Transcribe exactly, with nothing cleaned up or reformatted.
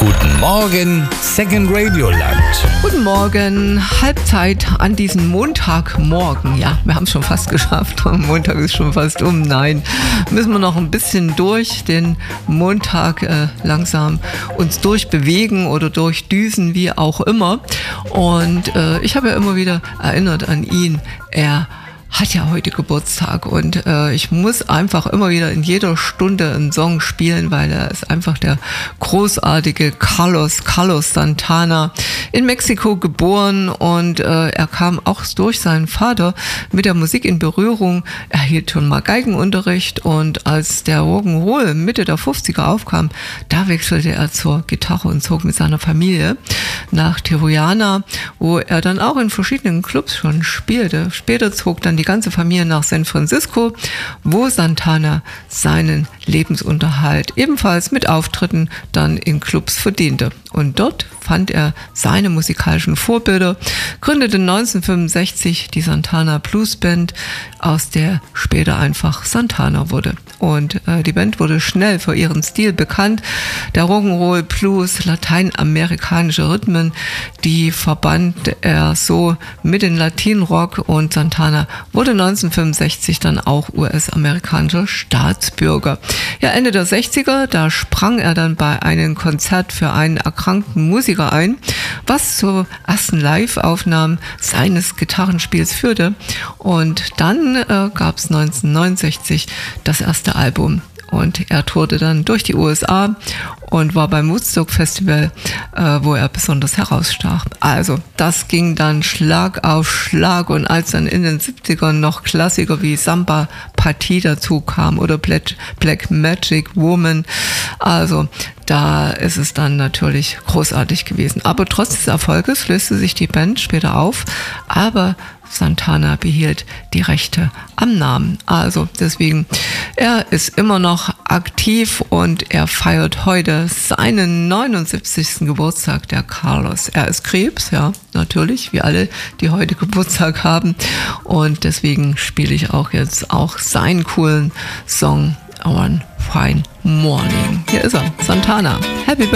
Guten Morgen, Second Radio Land. Guten Morgen, Halbzeit an diesem Montagmorgen. Ja, wir haben es schon fast geschafft. Montag ist schon fast um. Nein, müssen wir noch ein bisschen durch den Montag äh, langsam uns durchbewegen oder durchdüsen, wie auch immer. Und äh, ich habe ja immer wieder erinnert an ihn. Er hat ja heute Geburtstag und äh, ich muss einfach immer wieder in jeder Stunde einen Song spielen, weil er ist einfach der großartige Carlos, Carlos Santana, in Mexiko geboren und äh, er kam auch durch seinen Vater mit der Musik in Berührung. Er hielt schon mal Geigenunterricht und als der Rock'n'Roll Mitte der fünfziger aufkam, da wechselte er zur Gitarre und zog mit seiner Familie nach Tijuana, wo er dann auch in verschiedenen Clubs schon spielte. Später zog dann die Die ganze Familie nach San Francisco, wo Santana seinen Lebensunterhalt ebenfalls mit Auftritten dann in Clubs verdiente. Und dort fand er seine musikalischen Vorbilder, gründete neunzehnhundertfünfundsechzig die Santana Blues Band, aus der später einfach Santana wurde. Und äh, die Band wurde schnell für ihren Stil bekannt. Der Rock'n'Roll, Blues, lateinamerikanische Rhythmen, die verband er so mit den Latinrock, und Santana wurde neunzehnhundertfünfundsechzig dann auch U S-amerikanischer Staatsbürger. Ja, Ende der sechziger, da sprang er dann bei einem Konzert für einen erkrankten Musiker ein, was zur ersten Live-Aufnahme seines Gitarrenspiels führte. Und dann äh, gab es neunzehnhundertneunundsechzig das erste Album. Und er tourte dann durch die U S A und war beim Woodstock Festival, äh, wo er besonders herausstach. Also das ging dann Schlag auf Schlag, und als dann in den siebzigern noch Klassiker wie Samba Partie dazu kam oder Black, Black Magic Woman, also da ist es dann natürlich großartig gewesen. Aber trotz des Erfolges löste sich die Band später auf, aber Santana behielt die Rechte am Namen. Also deswegen, er ist immer noch aktiv und er feiert heute seinen neunundsiebzigsten Geburtstag, der Carlos. Er ist Krebs, ja, natürlich, wie alle, die heute Geburtstag haben. Und deswegen spiele ich auch jetzt auch seinen coolen Song One Fine Morning. Hier ist er, Santana. Happy Birthday.